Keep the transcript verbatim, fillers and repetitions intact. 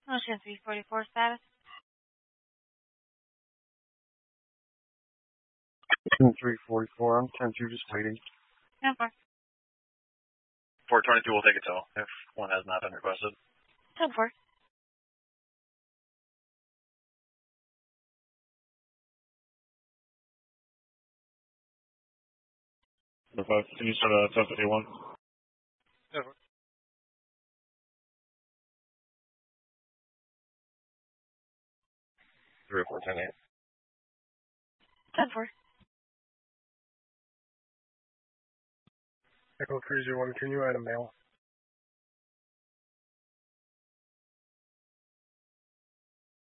Ocean three forty-four status. three forty-four, I'm ten two, just waiting. ten four. four twenty-two will take a tow if one has not been requested. ten four. Number five, can you start a ten fifty-one? Yeah. three oh four, ten eight. ten four. Echo three zero one, can you add a mail?